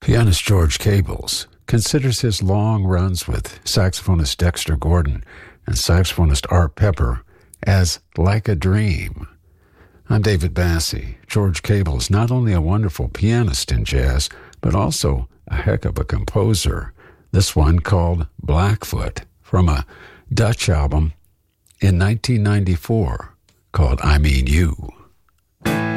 Pianist George Cables considers his long runs with saxophonist Dexter Gordon and saxophonist Art Pepper as like a dream. I'm David Bassie. George Cable is not only a wonderful pianist in jazz, but also a heck of a composer. This one called Blackfoot from a Dutch album in 1994 called I Mean You.